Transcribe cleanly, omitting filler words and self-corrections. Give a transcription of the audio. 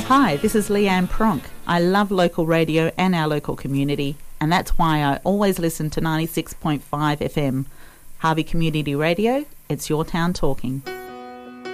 Hi, this is Leanne Pronk. I love local radio and our local community, and that's why I always listen to 96.5 FM. Harvey Community Radio, it's your town talking.